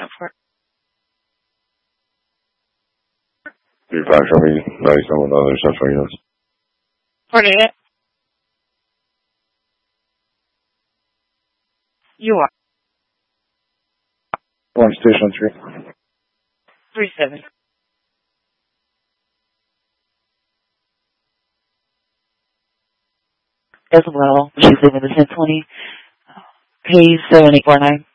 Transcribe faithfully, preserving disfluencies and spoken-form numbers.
For three five, show me ninety-seven with other Central units. forty-eight. You are. One station three. three seven. As well, she's leaving the ten twenty. Pay seven eight four nine.